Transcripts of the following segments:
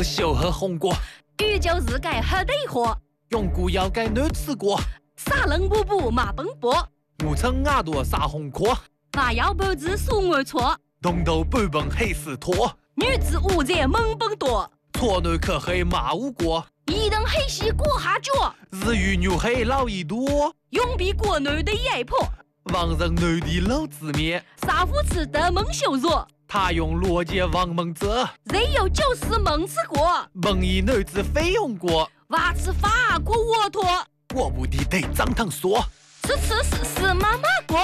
是小黑红果， 宇宙是改黑对火， 永固要改男子果， 沙冷布布马奔波， 我称耳朵撒红壳， 娃要脖子数我错， 东头半本黑丝拖， 女子五在猛奔多， 错男可黑马无果， 一等黑西过下脚， 日语牛黑老一多， 永比国男的野婆， 王人男的老子面， 杀夫吃的猛修弱。 他用逻辑王蒙泽， 人有就是蒙吃过， 蒙一男子费用过， 娃吃法国沃托， 我不的得张腾说， 吃妈妈过。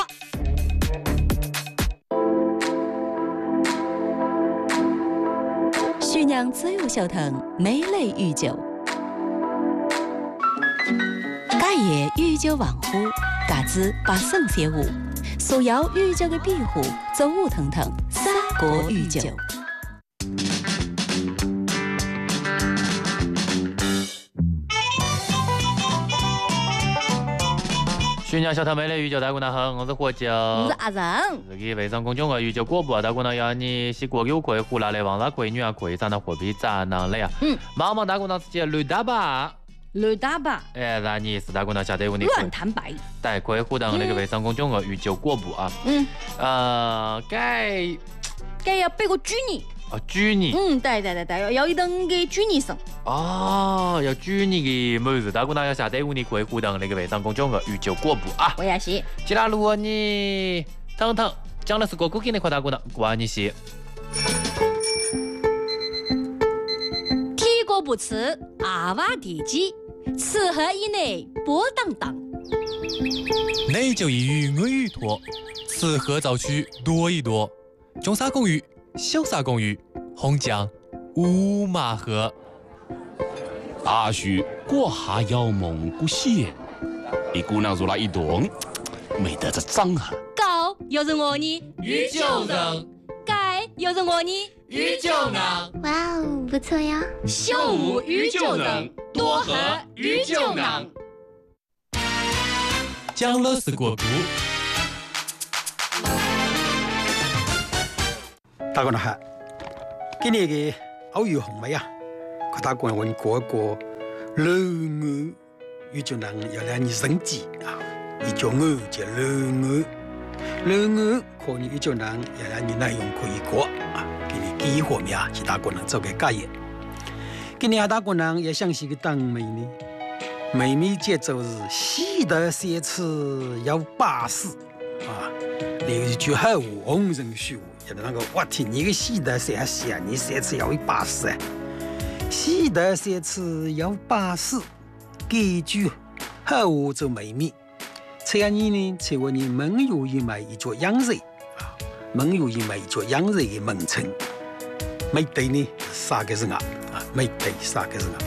徐娘自由小腾美类御酒，家业御酒王府，嘎子把圣写舞，所要御酒的庇护，走舞腾腾，三国御酒。 徐娘小头美类御酒，大姑娘好，我是火酒， 我是阿仁。 这个微信公众号御酒果不，大姑娘要你是锅油块、胡辣的王辣块、女儿块、上的货币咋能来啊？茫茫大姑娘是接绿大吧？ 绿大吧？ 哎，那你是大姑娘晓得我的乱坦白。 带可以互动那个微信公众号御酒果不啊？ 该要背个猪年。 哦，猪年。 对，要一顿给猪年生。 哦，要猪年的每日大姑娘要下载我的可以互动那个微信公众号御酒果不啊？ 我也是。 其他如果你腾腾讲的是个股给你快大姑娘，关你是。 天国不吃阿娃地鸡，吃喝以内波当当。 内就一鱼我鱼多，吃喝早去多一多。中沙公寓、小沙公寓、红酱、五马河。 阿叔过下要蒙古县，你姑娘入了一顿，没得这脏啊！ 高又是我呢， 御酒人， 该又是我呢， 御酒人。 哇哦，不错呀！ 秀舞御酒人，多喝御酒人。 讲了是国故。 大姑娘好，今年的奥运红梅啊，可大姑娘问哥哥，老我御酒人要让你升级啊，一叫我叫老我可能御酒人要让你内容可以过啊，给你几方面啊，其大姑娘做个改业。今年大姑娘也想是个当妹呢，妹妹节奏是喜得奢侈要巴适啊，那一句好话红人虚话。那个我听你个喜得奢侈啊，你奢侈要会巴适啊，喜得奢侈要巴适，这句好话做妹妹。这样你呢，成为你蒙有一枚一座养人啊，蒙有一枚一座养人的名称。没对呢，啥个人啊？啊，没对啥个人啊？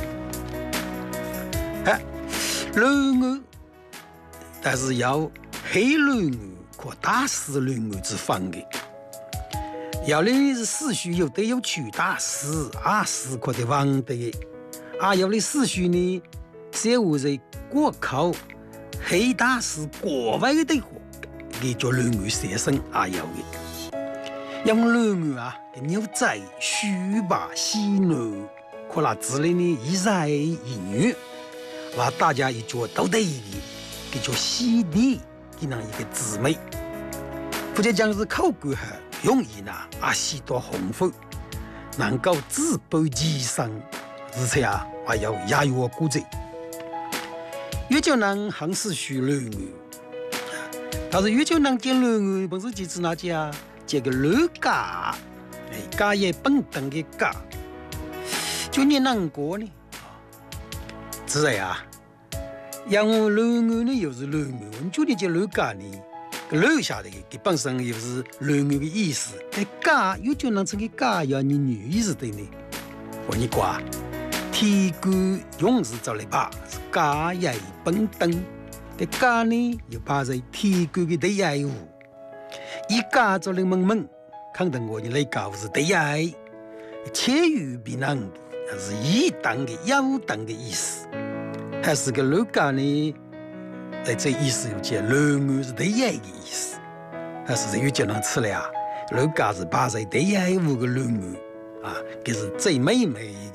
哎，老我，但是要黑老我和大师老我之分的。要的是思绪有得有趣大师啊，思考的忘的啊，要的思绪呢，写我在过考黑大师国外的对话，给叫老我写生啊要的，用老我啊，牛仔书吧戏弄，可那之类呢一男一女，那大家一脚都对的，给叫戏的，给那一个姊妹，或者讲是口感好。容易呢，啊，许多丰富，能够自保其身，而且啊，还有压抑骨折。越叫人行事虚乱但是越叫人见乱本是几次那家，这个乱家，家业本等的家，就你难过呢？自然啊，让我乱呢又是乱，就你这乱家呢？留下的，它本身又是乱语的意思。但家又就能成个家要你女意思的呢？我你挂，天官用是做来把是家业本等，但家呢又把在天官的第一户，一家做来闷，肯定我的来搞是第一，切于别人的，是一等的、优等的意思，还是个老家呢？这意思有讲，老我是第一个意思，但是有叫人吃了啊，老家是把在第一户的老我啊，这是最美的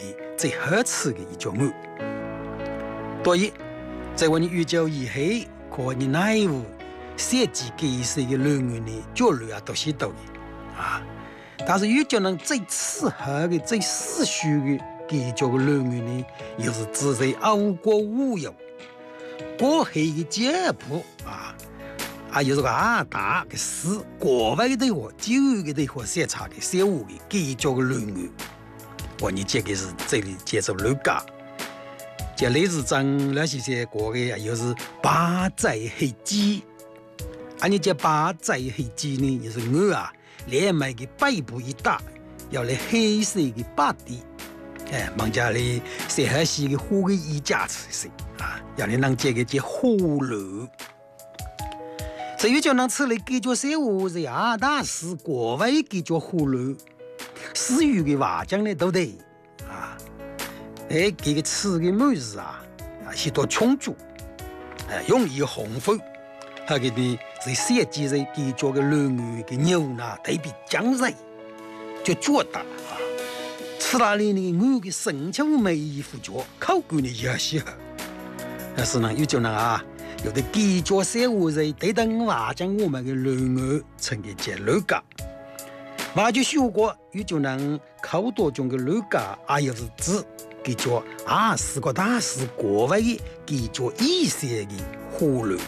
最好吃的一种鱼。所以，在我们宇宙以后，可你那一设计给是一个人鱼呢，角类啊都是多的啊。但是宇宙人最适合的、最适需的给叫个人鱼呢，又是只在熬过五油、过黑的脚步啊。又是个大的丝，国外的货、旧的的货色差的小物的，给叫个人鱼。我你这个是这里接受楼价，这类似长那些国的又是八仔黑鸡，你这八仔黑鸡呢，也是鱼啊，连买的背部一大，要来黑色的巴底，忙家里适合些的火的衣架子些啊，要来能这个叫火炉。至于叫人吃的给叫小物是大是国外给叫火炉。私语的话讲呢都对啊，这个吃的妹子啊，许多充足，容易丰富，还个呢是设计在给做个人鱼的牛呢，特别讲热，就做大啊，吃那里呢鱼的生巧美意附着，口感呢也适合。但是呢，有叫人啊，有的给做小物在对等话讲我们的人鱼成个节楼价。我就说过，有就能口多中的楼价，又是指给做是个大是国外的给做一些的火炉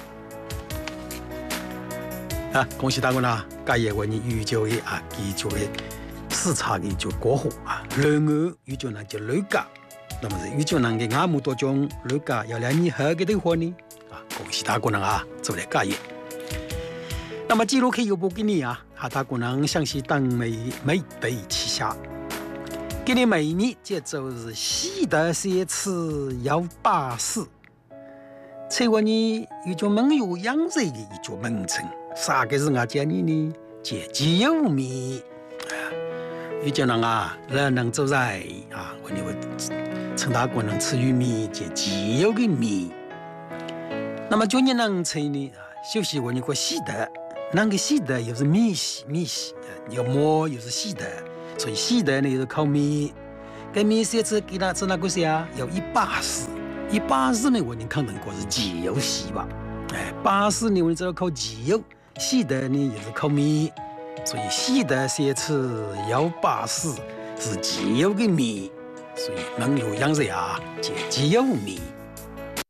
啊！恭喜大家啦！今日我们宇宙的给做的视察的就过后啊，人鱼有就能就楼价，那么是有就能的那么多种楼价要让你合给的话呢恭喜大家啦！做来今日。那么记录可以有不给你他可能详细当美对旗下，给你每年这就是喜得些次要80，此外呢有种门有养殖的一种名称，啥个是我讲你呢？叫鸡油米有种人人能做菜我们会称他可能吃玉米叫鸡油的米。那么就你能吃呢休息我们会喜得。那个喜得又是米稀，有馍又是喜得，所以喜得呢又是靠米。跟米些吃给他吃那个啥，要180呢，我们可能过是鸡油稀吧，80呢我们只要靠鸡油，喜得呢又是靠米，所以喜得些吃180是鸡油的米，所以能有养殖叫鸡油米。